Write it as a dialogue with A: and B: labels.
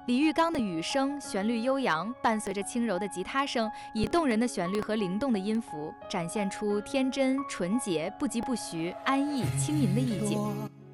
A: 李玉刚的雨声旋律悠扬，伴随着轻柔的吉他声，以动人的旋律和灵动的音符，展现出天真、纯洁、不疾不徐、安逸、轻盈的意境。